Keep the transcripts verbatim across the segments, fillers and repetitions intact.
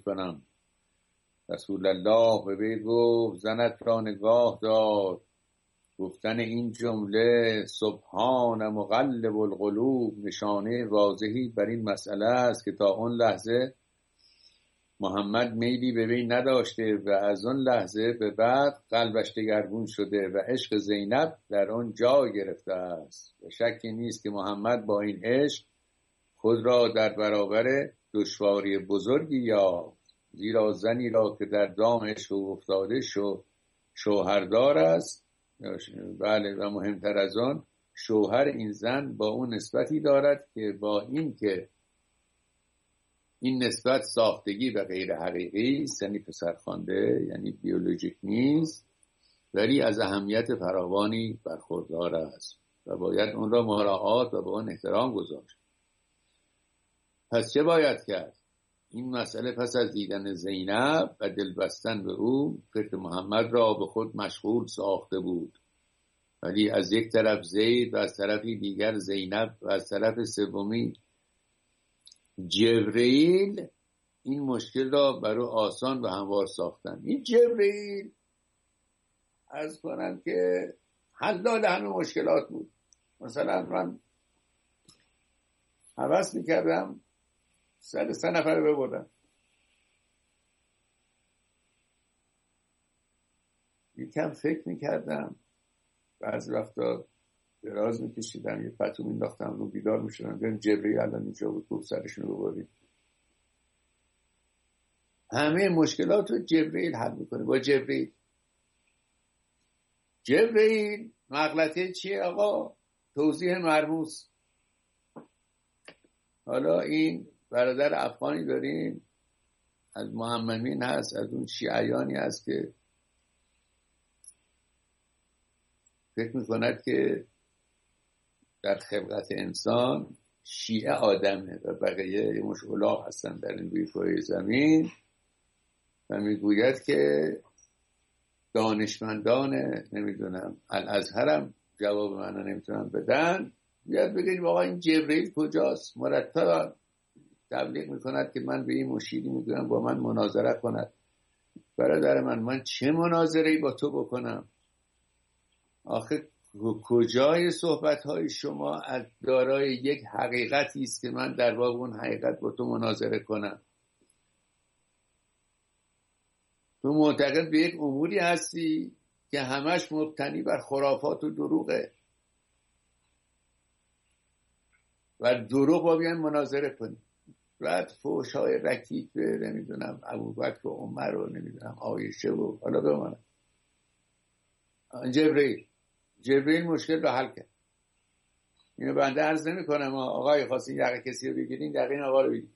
کنم. رسول الله به وی گفت زنت را نگاه دار. گفتن این جمله سبحان مقلب القلوب نشانه واضحی بر این مسئله است که تا اون لحظه محمد میلی به وی نداشته و از اون لحظه به بعد قلبش دگرگون شده و عشق زینب در آن جای گرفته است و شکی نیست که محمد با این عشق خود را در برابر دشواری بزرگی یافت، زیرا زنی را که در دام عشق افتاده شو شوهردار است. بله، و مهمتر از آن شوهر این زن با اون نسبتی دارد که با این که این نسبت ساختگی و غیر حقیقی سنی پسرخوانده یعنی بیولوژیک نیست، ولی از اهمیت فراوانی برخوردار است و باید اون را مراعات و به آن احترام گذاشت. پس چه باید کرد؟ این مسئله پس از دیدن زینب و دل بستن به او فکر محمد را به خود مشغول ساخته بود، ولی از یک طرف زید و از طرفی دیگر زینب و از طرف سومی جبرئیل این مشکل را برای آسان و هموار ساختن. این جبرئیل عرض کنم که حلال همه مشکلات بود. مثلا من هوس میکردم سر سه نفر ببردم، یکم فکر میکردم، بعضی وقتا دراز میکشیدم، یه پتو مینداختم رو بیدار میشدم ببینم جبرئیل الان اینجا بود گفت سرشون رو ببرید. همه مشکلات رو جبرئیل حل میکنه. با جبرئیل جبرئیل مغلطه چیه آقا؟ توضیح مرموز. حالا این برادر افغانی داریم از محمدین هست، از اون شیعیانی هست که فکر میکند که در خلقت انسان شیعه آدمه و بقیه یه مش الاغ هستن در این روی کره زمین و میگوید که دانشمندان نمیدونم الازهرم جواب منو نمیتونن بدن، بیاد بگید واقعا این جبرئیل کجاست؟ مرتب تبلیغ میکند که من به این مشیری میگویم با من مناظره کند. برادر من من چه مناظره‌ای با تو بکنم؟ آخه کجای صحبت‌های شما از دارای یک حقیقتی است که من در باب اون حقیقت با تو مناظره کنم؟ تو معتقد به یک اموری هستی که همش مبتنی بر خرافات و دروغه و دروغ با بیان مناظره کنی. بعد فحش‌های رکیک به نمیدونم ابوبکر و عمر و نمیدونم عایشه و حالا بمانم. جبرئیل جبرئیل مشکل رو حل کرد. اینو بنده عرض نمی کنم آقای خواستین یقه کسی رو بگیرین دقیقا این آقا رو بگیرین.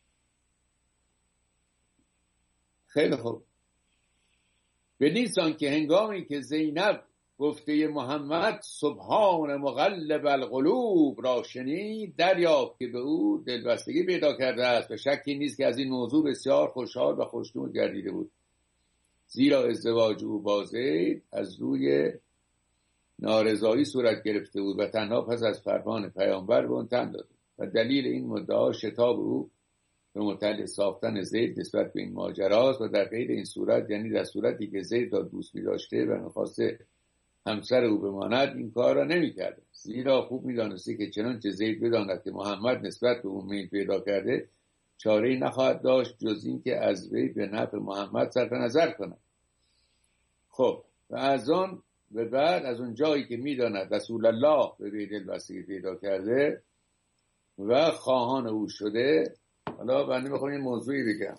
خیلی خوب. به نیسان که هنگامی که زینب گفته محمد سبحان مقلب القلوب را شنید، دریافت که به او دلبستگی پیدا کرده است و شکی نیست که از این موضوع بسیار خوشحال و خوشنود گردیده بود، زیرا ازدواج او با زید از روی نارضایی صورت گرفته بود و تنها پس از فرمان پیامبر به اون تن داده و دلیل این مدعا شتاب او به متعلق ساختن زید نسبت به این ماجراست و در غیر این صورت، یعنی در صورتی که زید را دوست می داشته و می‌خواسته همسر او بماند، این کار را نمی کرده، زیرا خوب می دانسته که چنانچه زید بداند که محمد نسبت به او میل پیدا کرده چاره‌ای نخواهد داشت جز این که از وی به نفع محمد صرف نظر کند. خب و از آن و بعد از اون جایی که می داند رسول الله به وی دلبستگی پیدا کرده و خواهان او شده. حالا بنده میخوام این موضوعی بگم.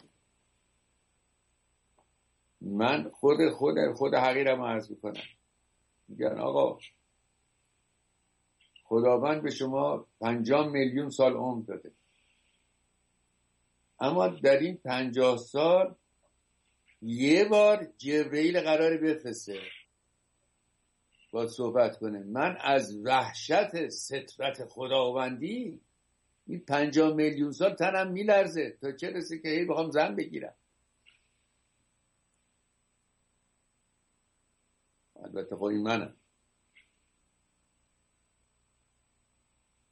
من خود خود خود حقیرم عرض میکنم. میگن آقا خداوند به شما پنجاه میلیون سال عمر داده، اما در این پنجاه سال یه بار جبرئیل قراره بفرسته با صحبت کنه. من از وحشت سترت خداوندی این پنجاه میلیون سال تنم میلرزه تا چه رسه که هی بخوام زن بگیرم. البته خب این منم.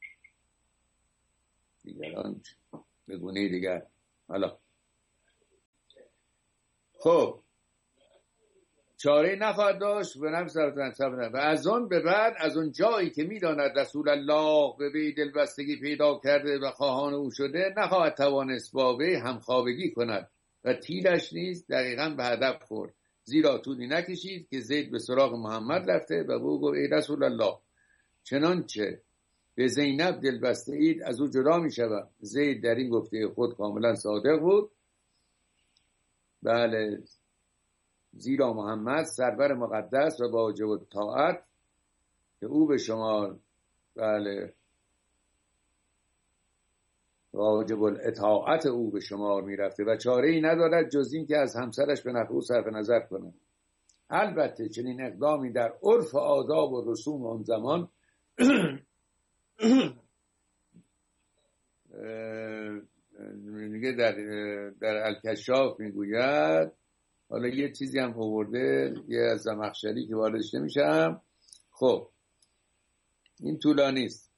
دیگران به گونه دیگر. حالا خب چاره نخواهد داشت به نفس و از آن به بعد، از اون جایی که میداند رسول الله به وی دلبستگی پیدا کرده و خواهان او شده، نخواهد توانست با وی همخوابگی کند و تیرش نیز دقیقاً به هدف خورد، زیرا طولی نکشید که زید به سراغ محمد رفته و او گفت ای رسول الله، چنانچه به زینب دلبسته اید از او جدا می شود. زید در این گفته خود کاملا صادق بود. بله، زیرا محمد سرور مقدس و واجب الطاعت که او به شمار، بله واجب الاطاعت او به شمار می رفته و چاره ای ندارد جز این که از همسرش به نفع او صرف نظر کنه. البته چنین اقدامی در عرف و آداب و رسوم آن زمان میگه در در الکشاف میگوید، حالا یه چیزی هم آورده یه از زمخشری که واردش نمیشم. خب این طولانی است،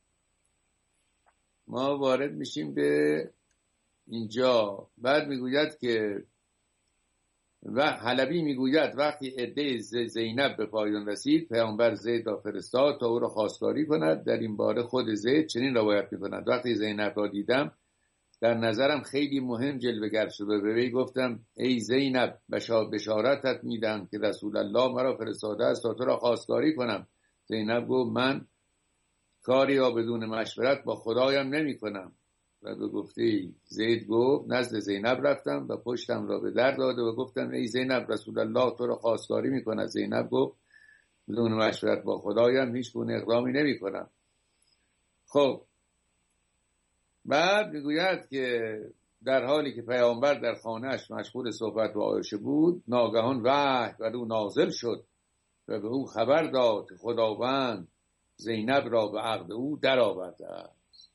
ما وارد میشیم به اینجا. بعد میگوید که و حلبی میگوید وقتی عده زینب به پایان رسید، پیامبر زید را فرستاد تا او را خواستگاری کند. در این باره خود زید چنین روایت میکند: وقتی زینب را دیدم در نظرم خیلی مهم جلوه‌گر شده، به وی گفتم ای زینب، بشارتت میدم که رسول الله مرا فرستاده است تا تو را خواستگاری کنم. زینب گفت من کاری را بدون مشورت با خدایم نمی کنم. و به گفته زید گفت نزد زینب رفتم و پشتم را به در داده و گفتم ای زینب، رسول الله تو را خواستگاری می کند. زینب گفت بدون مشورت با خدایم هیچ گونه اقدامی نمی کنم. خب بعد میگوید که در حالی که پیامبر در خانهش مشغول صحبت با عایشه بود، ناگهان وحی بر او نازل شد و به او خبر داد که خداوند زینب را به عقد او در آورده است.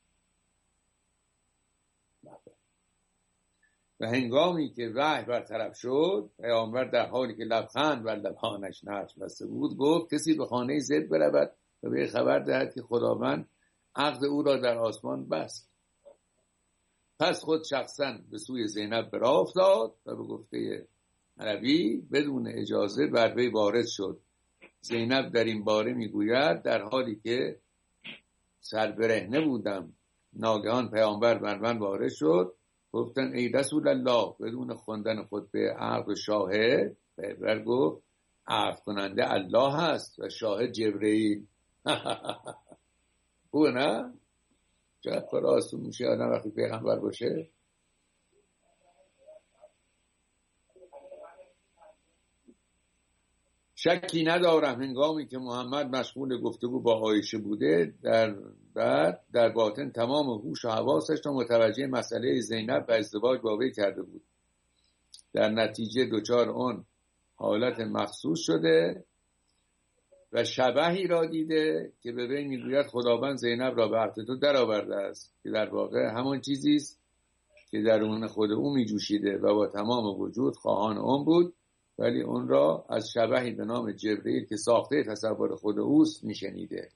و هنگامی که وحی برطرف شد، پیامبر در حالی که لبخند بر لبانش نقش بسته بود گفت کسی به خانه زید برود و به خبر دهد که خداوند عقد او را در آسمان بست. پس خود شخصا به سوی زینب به راه افتاد و به گفته عربی بدون اجازه بر وی وارد شد. زینب در این باره میگوید در حالی که سربرهنه بودم، ناگهان پیامبر بر من وارد شد، گفتن ای رسول الله، بدون خوندن خطبه عقد و شاهد. پیامبر گفت عقد کننده الله هست و شاهد جبرئیل. خوبه نه؟ چقدر کار آسون میشه آدم وقتی پیغمبر باشه. شکی ندارم هنگامی که محمد مشغول گفتگو با عایشه بوده، در بعد در باطن تمام هوش و حواسش را متوجه مسئله زینب و ازدواج با وی کرده بود. در نتیجه دچار اون حالت مخصوص شده و شبحی را دیده که به وی میگوید خداوند زینب را به عقد تو در آورده است، که در واقع همان چیزی است که درون خود او میجوشیده و با تمام وجود خواهان اون بود، ولی اون را از شبحی به نام جبرئیل که ساخته تصور خود اوست میشنیده.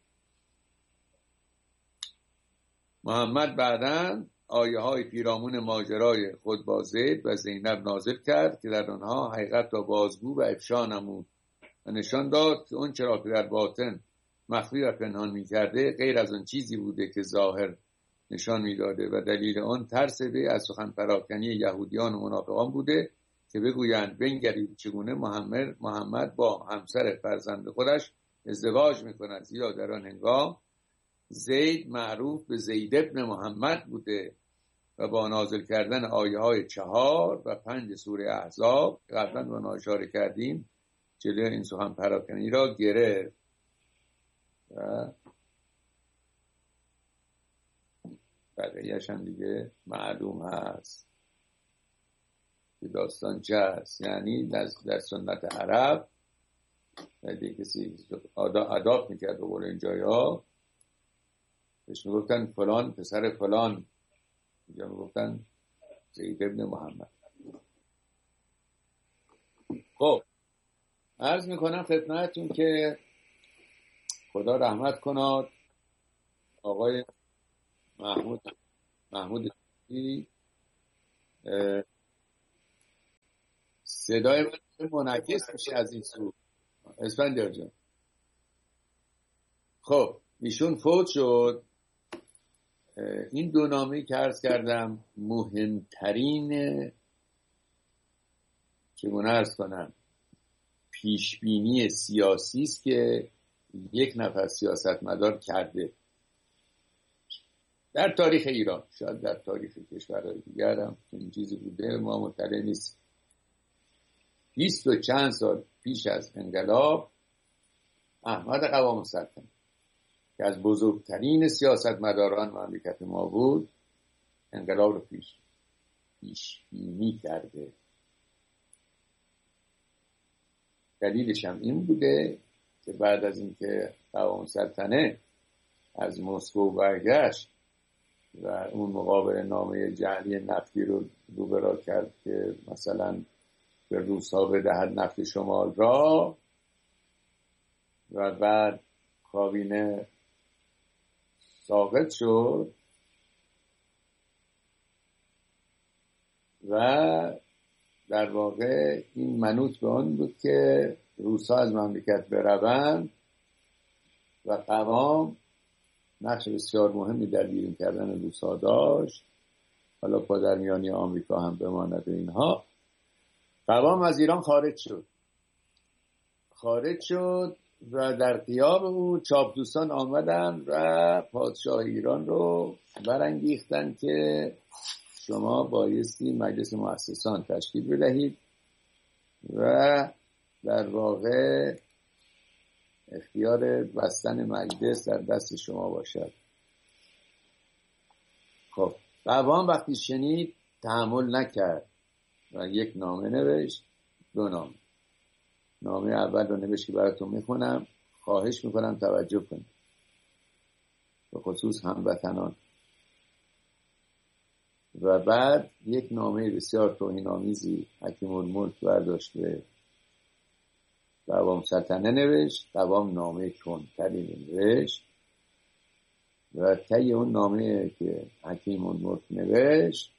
محمد بعداً آیه های پیرامون ماجرای خود با زید و زینب نازل کرد که در آنها حقیقت را بازگو و افشا نمود و نشان داد که اون چرا که در باطن مخفی و پنهان می‌کرده غیر از آن چیزی بوده که ظاهر نشان می‌داده و دلیل آن ترس وی از سخن پراکنی یهودیان و منافقان بوده که بگویند بنگرید چگونه محمد محمد با همسر فرزند خودش ازدواج می‌کند، زیرا در آن هنگام زید معروف به زید ابن محمد بوده و با نازل کردن آیه های چهار و پنج سوره احزاب قبلا با اشاره کردیم جلوی این سخن پراکنی را گرفت. و بقیه‌اش هم دیگه معلوم هست که داستان چه هست. یعنی در سنت عرب ولی کسی اداپت میکرد به قول این جایا بهش میگفتن فلان پسر فلان، اینجا میگفتن زید ابن محمد. خب عرض میکنم خدمتتون که خدا رحمت کناد آقای محمود محمود صدای من منعکس میشه از این سو. اسفندیار جان، خب ایشون فوت شد. این دو نامه‌ای که عرض کردم مهمترین چگونه عرض کنم پیشبینی سیاسی است که یک نفر سیاستمدار کرده در تاریخ ایران، شاید در تاریخ کشورهای دیگر هم این چیزی بوده، ما مطلع نیست. بیست و چند سال پیش از انقلاب احمد قوام السلطنه که از بزرگترین سیاستمداران مملکت ما بود، انقلاب رو پیش پیش بینی کرده. دلیلش هم این بوده که بعد از اینکه قوام السلطنه از مسکو برگشت و اون مقابل نامه جعلی نفتی رو روبرا کرد که مثلا به روس‌ها بدهد نفت شمال را، و بعد کابینه ساقط شد و در واقع این منوط به آن بود که روس‌ها از مملکت بروند و قوام نقش بسیار مهمی در بیرون کردن روس‌ها داشت، حالا پادرمیانی آمریکا هم بماند و اینها. قوام از ایران خارج شد خارج شد و در غیاب او چاپلوسان آمدن و پادشاه ایران رو برانگیختن که شما بایستی مجلس مؤسسان تشکیل بدهید و در واقع اختیار بستن مجلس در دست شما باشد. خب قوام وقتی شنید تحمل نکرد و یک نامه نوشت، دو نامه. نامه اول رو نوشت که براتون میخونم، خواهش میکنم توجه کنید، به خصوص هموطنان. و بعد یک نامه بسیار توهین‌آمیزی حکیم الملک برداشت به قوام السلطنه نوشت. قوام نامه تندتری نوشت و طی اون نامه که حکیم الملک نوشت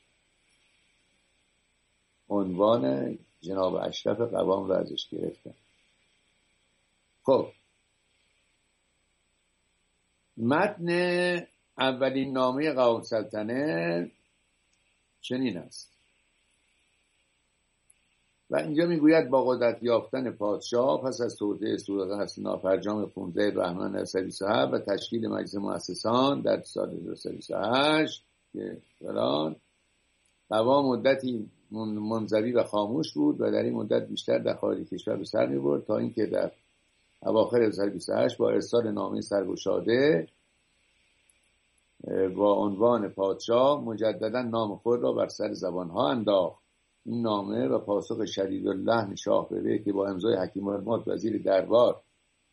عنوان جناب اشرف قوام رو ازش گرفتن. خب متن اولین نامه قوام السلطنه چنین است و اینجا میگوید: با قدرت یافتن پادشاه پس از توطئه صورت ناپرجام پانزده بهمن هزار و سیصد و بیست و هفت و تشکیل مجلس مؤسسان در سال هزار و سیصد و بیست و هشت که فلان، قوام مدتی منزوی و خاموش بود و در این مدت بیشتر در خارج کشور به سر می‌برد تا اینکه در اواخر هزار و سیصد و بیست و هشت با ارسال نامه سرگشاده با عنوان پادشاه مجددا نام خود را بر سر زبانها انداخت. این نامه و پاسخ شدیداللحن شاه ببه که با امضای حکیم الملک وزیر دربار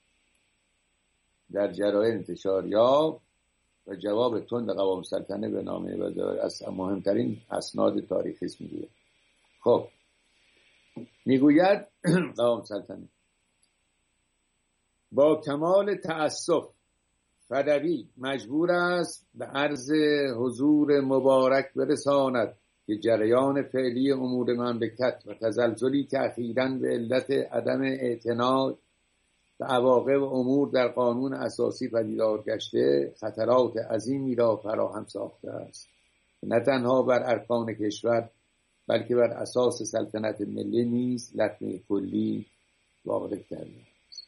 در جراید انتشار یافت و جواب تند قوام السلطنه به نامه و از مهمترین اسناد تاریخی است میگوید. خب میگوید قوام السلطنه: با کمال تأسف فدوی مجبور است به عرض حضور مبارک برساند که جریان فعلی امور مملکت و تزلزلی که اخیراً به علت عدم اعتناد به عواقب امور در قانون اساسی پدیدار گشته خطرات عظیمی را فراهم ساخته است، نه تنها بر ارکان کشور بلکه بر اساس سلطنت ملی نیز لطمه کلی وارد کرده است.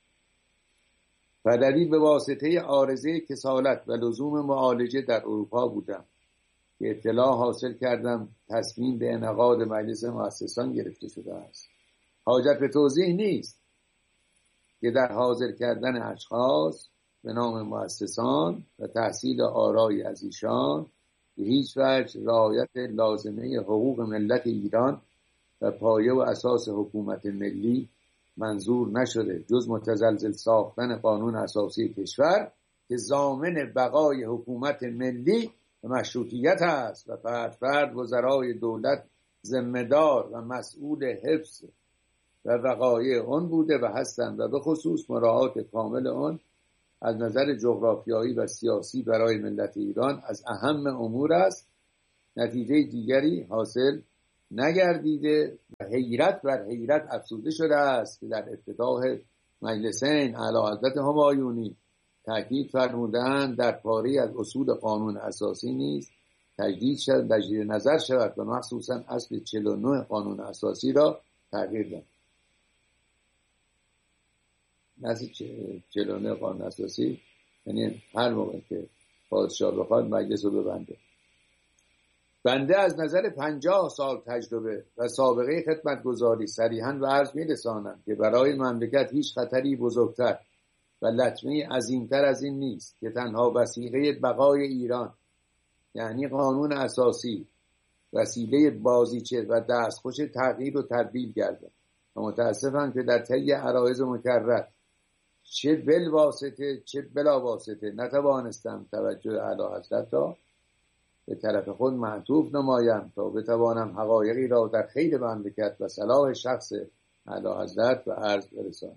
فدوی به واسطه عارضه کسالت و لزوم معالجه در اروپا بودم که اطلاع حاصل کردم تصمیم به انعقاد مجلس مؤسسان گرفته شده است. حاجت به توضیح نیست که در حاضر کردن اشخاص به نام مؤسسان و تحصیل آرای از ایشان به هیچ وجه رعایت لازمه حقوق ملت ایران و پایه و اساس حکومت ملی منظور نشده جز متزلزل ساختن قانون اساسی کشور که ضامن بقای حکومت ملی و مشروطیت است و فرد فرد وزرای دولت ذمه‌دار و مسئول حفظ و وقایع آن بوده و هستند و به خصوص مراعات کامل آن از نظر جغرافیایی و سیاسی برای ملت ایران از اهم امور است. نتیجه دیگری حاصل نگردیده و حیرت بر حیرت افزوده شده است که در افتتاح مجلسین اعلیحضرت همایونی تاکید فرمودند در پاره از اصول قانون اساسی نیز تجدید شد تجدید نظر شود و مخصوصا اصل چهل و نه قانون اساسی را تغییر داد. اصل چهل و نه قانون اساسی یعنی هر موقع که پادشاه بخواد مجلس رو ببنده. بنده از نظر پنجاه سال تجربه و سابقه خدمتگزاری صریحاً به عرض می‌رسانم که برای مملکت هیچ خطری بزرگتر و لطمه عظیمتر از این نیست که تنها وسیله بقای ایران یعنی قانون اساسی وسیله بازیچه و دستخوش تغییر و تبدیل گردد و متاسفم که در طی عرایض مکرر چه بالواسطه چه بلا واسطه نتوانستم توجه اعلیحضرت را به طرف خود معطوف نمایم تا بتوانم حقایقی را در خیر مملکت و صلاح شخص اعلیحضرت به عرض برسانم.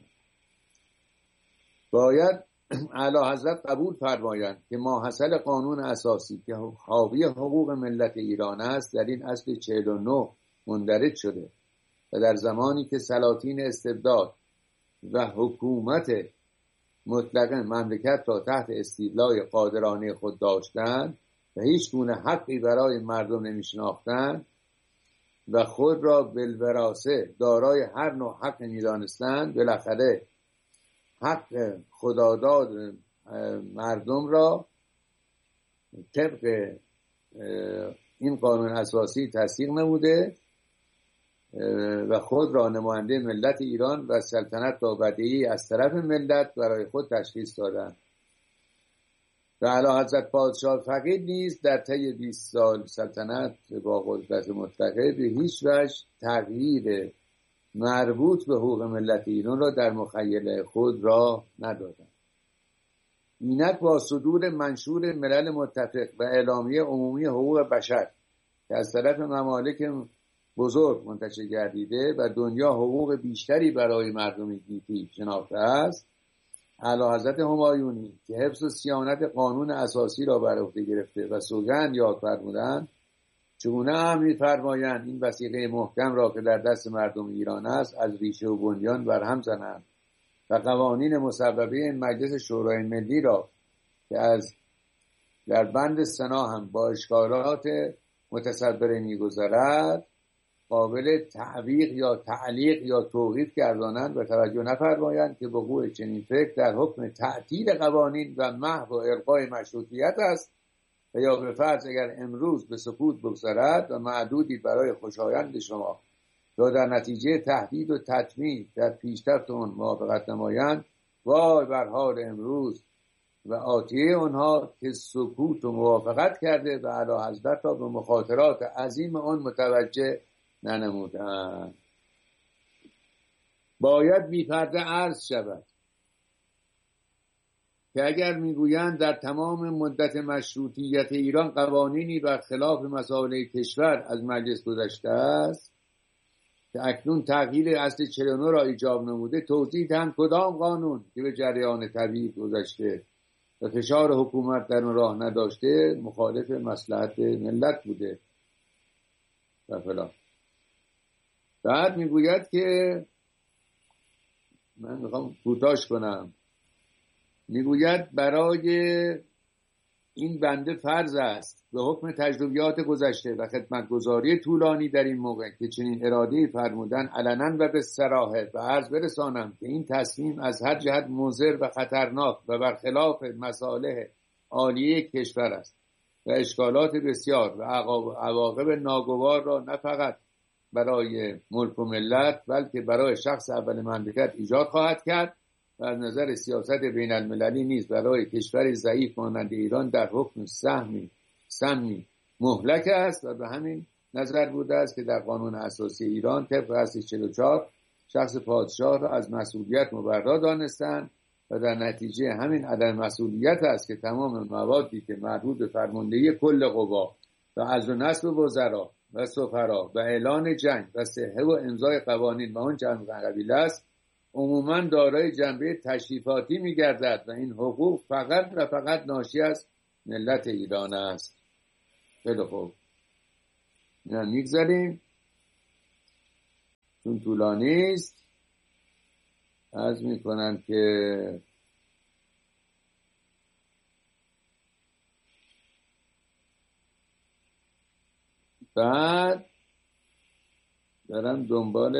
باید اعلیحضرت قبول فرمایند که ماحصل قانون اساسی که حاوی حقوق ملت ایران است در این اصل چهل و نه مندرج شده و در زمانی که سلاطین استبداد و حکومت مطلقه مملکت را تحت استیلای قادرانه خود داشتند و هیچ گونه حقی برای مردم نمی‌شناختند و خود را بالوراثه دارای هر نوع حق می‌دانستند، بالاخره حق خداداد مردم را طبق این قانون اساسی تصدیق نموده و خود را نماینده ملت ایران و سلطنت را بدیعی از طرف ملت برای خود تشخیص دادند. و اعلیحضرت پادشاه فقید نیز در طی بیست سال سلطنت با قدرت مطلقه به هیچ وجه تغییر مربوط به حقوق ملت ایران را در مخیله خود را ندادند. اینک با صدور منشور ملل متفق و اعلامیه عمومی حقوق بشر که از طرف ممالک بزرگ منتشر گردیده و دنیا حقوق بیشتری برای مردم گیتی شناخته است، اعلیحضرت همایونی که حفظ و صیانت قانون اساسی را بر عهده گرفته و سوگند یاد فرمودند، چگونه هم می‌فرمایند این وثیقه محکم را که در دست مردم ایران است از ریشه و بنیان برهم زنند و قوانین مصوبه مجلس شورای ملی را که از در بند سنا هم با اشکالات متصبره می‌گذرد قابل تعویق یا تعلیق یا توقیف گردانند و توجه نفرمایند که وقوع چنین فکر در حکم تعطیل قوانین و محو و الغای مشروطیت است و یا به فرض اگر امروز به سکوت بگذرد و معدودی برای خوشایند شما یا در نتیجه تهدید و تطمیع در پیشرفت آن موافقت نمایند، وای بر حال امروز و آتیه آنها که سکوت و موافقت کرده و اعلیحضرت را به مخاطرات عظیم آن متوجه ننمودند. باید بی پرده عرض شود که اگر میگویند در تمام مدت مشروطیت ایران قوانینی بر خلاف مسائل کشور از مجلس گذشته است که اکنون تغییر اصل چهل و نه را ایجاب نموده، توضیح دهند کدام قانون که به جریان طبیعی گذشته و فشار حکومت در راه نداشته مخالف مصلحت ملت بوده و فلان. بعد میگوید که من میخوام کوتاش کنم، میگوید برای این بنده فرض است به حکم تجربیات گذشته و خدمتگزاری طولانی در این موقع که چنین اراده‌ای فرمودن علنا و به صراحه به عرض برسانم که این تصمیم از هر جهت مضر و خطرناک و برخلاف مصالح عالیه کشور است و اشکالات بسیار و عواقب ناگوار را نه فقط برای ملک و ملت بلکه برای شخص اول مملکت ایجاد خواهد کرد و از نظر سیاست بین المللی نیز برای کشور ضعیف مانند ایران در حکم سهمی سمی مهلک است و به همین نظر بوده است که در قانون اساسی ایران طبق اصل چهل و چهار شخص پادشاه را از مسئولیت مبرا دانستند و در نتیجه همین عدم مسئولیت است که تمام موادی که مربوط به فرماندهی کل قوا و عزل و نصب وزرا و سفرا و اعلان جنگ و صحه و امضای قوانین و آن جمع قبیله است عموماً دارای جنبه تشریفاتی می‌گردد و این حقوق فقط و فقط ناشی از ملت ایران است. خیلی خوب، نه میگذاریم. چون طولانی است عرض میکنم که بعد دارم دنبال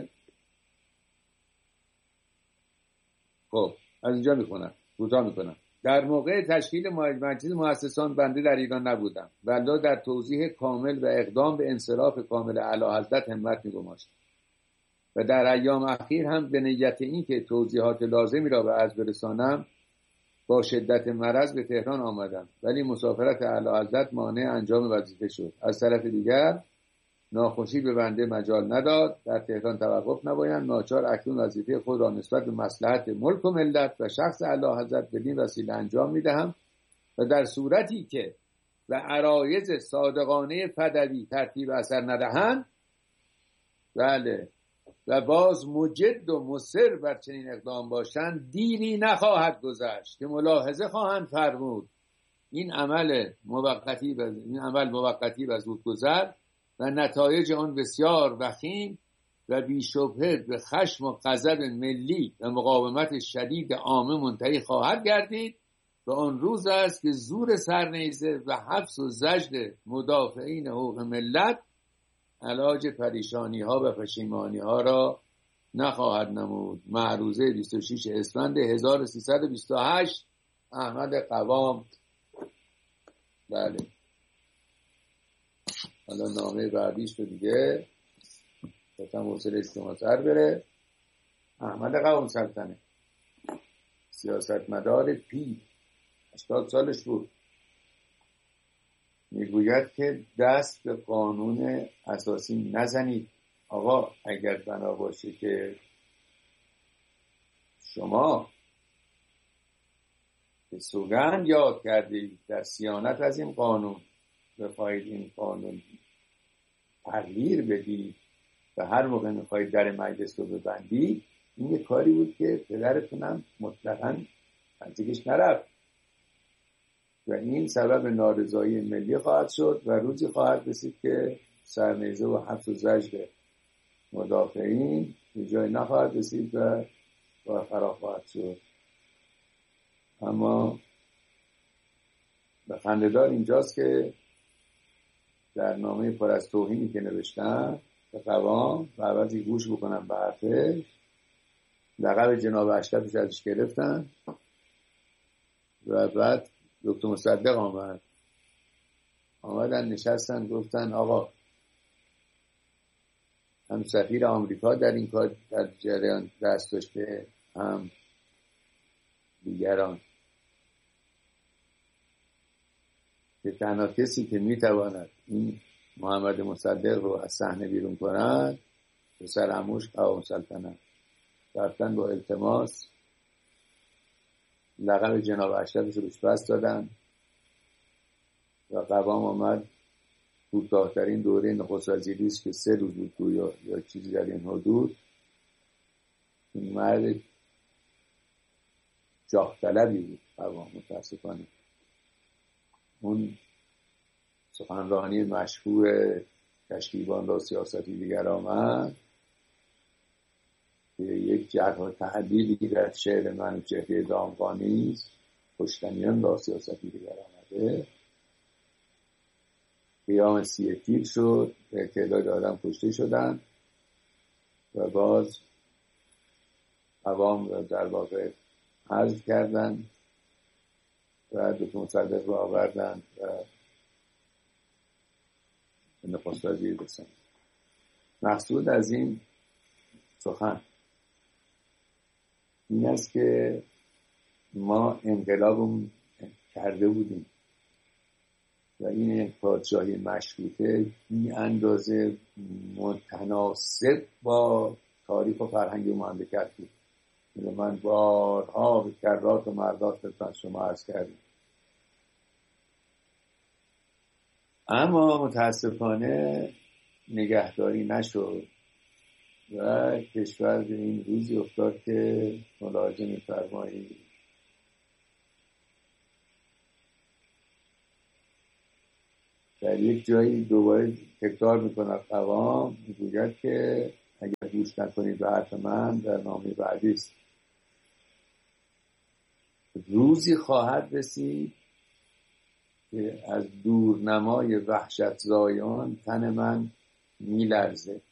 خب از اینجا میکنم کوتاه میکنم. در موقع تشکیل مجلس مؤسسان بنده در ایران نبودم، ولی در توضیح کامل و اقدام به انصراف کامل اعلیحضرت همت می‌گماشت و در ایام اخیر هم به نیت این که توضیحات لازمی را به عرض برسانم با شدت مرض به تهران آمدم، ولی مسافرت اعلیحضرت مانع انجام وظیفه شد. از طرف دیگر ناخوشی به بنده مجال نداد در تهران توقف نباید، ناچار اکنون وظیفه خود را نسبت به مصلحت ملک و ملت و شخص اعلیحضرت بدین وسیله انجام میدهم و در صورتی که به عرایض صادقانه پدوی ترتیب اثر ندهند بله و باز مجد و مصر بر چنین اقدام باشند دیری نخواهد گذشت که ملاحظه خواهند فرمود این عمل موقتی و این عمل موقتی و زودگذر و نتایج آن بسیار وخیم و بی‌شبهه به خشم و غضب ملی و مقاومت شدید عامه منتهی خواهد گردید و آن روز است که زور سرنیزه و حبس و زجر مدافعین حقوق ملت علاج پریشانی ها و پشیمانی ها را نخواهد نمود. معروضه بیست و شش اسفند هزار و سیصد و بیست و هشت احمد قوام. بله حالا نامه بعدیش رو دیگه بطن حوصله اجتماع سر بره. احمد قوام سلطنه سیاستمدار پی هشتاد سالش بود، میگوید که دست به قانون اساسی نزنید. آقا اگر بنا باشه که شما به سوگند یاد کردید در صیانت از این قانون بخواهید این قانون تغییر بدید و هر موقع میخواهید در مجلس رو ببندید، این یه کاری بود که پدرتونم مطلقاً نزدیکش نرفت و این سبب نارضایی ملی خواهد شد و روزی خواهد رسید که سرنیزه و حبس و زجر مدافعین به جای نخواهد رسید و با فرا خواهد شد. اما به خنده‌دار اینجاست که در نامه پر از توهینی که نوشتن به قوام و عوضی گوش بکنم به حرفش لقب جناب اشرفش ازش گرفتن و بعد دکتر مصدق آمد آمدن نشستن گفتن آقا هم سفیر آمریکا در این کار در جریان دست داشته هم دیگران که تنها کسی که میتواند این محمد مصدق رو از صحنه بیرون کند پسر عموش قوام سلطنت رفتن با التماس لقب جناب اشرفش رو بهش بست دادن و قوام آمد کوتاه‌ترین دوره نخست وزیری است که سه روز بود گویا یا چیزی در این حدود. این مرد جاه طلبی بود قوام متاسفانه. اون سخنرانی مشهور کشتیبان را سیاستی دیگر آمد که یک جرح و تعدیلی در شعر منوچهر دامغانی است کشتنیان را سیاستی دیگر آمده. قیام سی تیر شد به تعداد آدم کشته شدن و باز قوام را در واقع حذف کردن و دکتر مصدق رو آوردن و به نخست وزیر رساندن. مقصود از این سخن این است که ما انقلابمون کرده بودیم و این پادشاهی مشروطه بی اندازه متناسب با تاریخ و فرهنگ مملکت بود. من بارها به کرات و مردات خدمت شما عرض کردم. اما متاسفانه نگهداری نشد و کشور به این روزی افتاد که ملاحظه می‌فرمایید در یک جایی دوباره تکرار میکنه قوام میگوید که اگر گوش نکنید به حرف من در نامه بعدی است. روزی خواهد رسید که از دورنمای وحشت زایان تن من میلرزه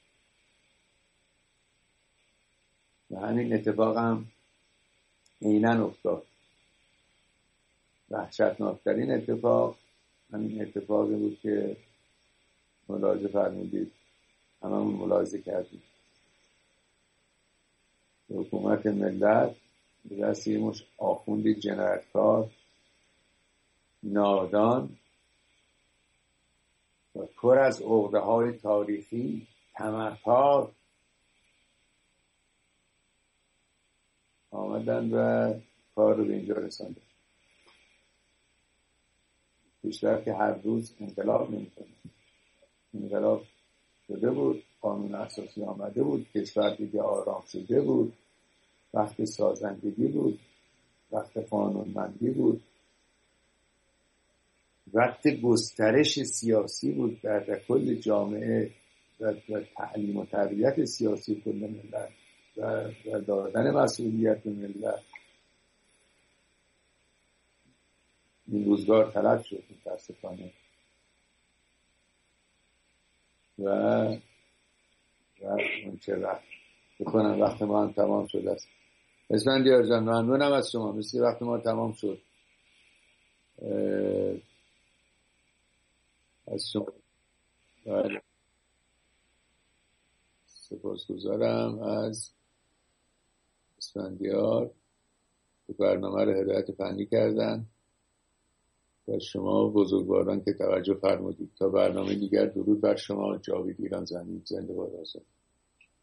و همین اتفاق هم عیناً افتاد. وحشتناکترین اتفاق همین اتفاقی بود که ملاحظه فرمودید، هممون ملاحظه کردیم. حکومت ملت به دست یه مش آخوندی جنایتکار نادان و پر از عقده‌های تاریخی طمع‌کار آمدن و کار رو به اینجا رساندن. بیشتر که هر روز انقلاب نمی‌کنه. انقلاب شده بود، قانون اساسی آمده بود، کشور دیگه آرام شده بود، وقت سازندگی بود، وقت قانونمندی بود، وقت گسترش سیاسی بود در کل جامعه و تعلیم و تربیت سیاسی کل ملت و دادن مسئولیت به ملت. این روزگار طلب شد متاسفانه و و اون چه وقت بکنم وقت ما هم تمام شده است. اسفندیار جان ممنونم از شما، مثل وقت ما تمام شد. از شما بله سپاسگزارم از اسفندیار که برنامه رو هدایت فنی کردن و شما بزرگواران که توجه فرمودید. تا برنامه دیگر درود بر شما. جاوید ایران زمین. زنده باد آزاد.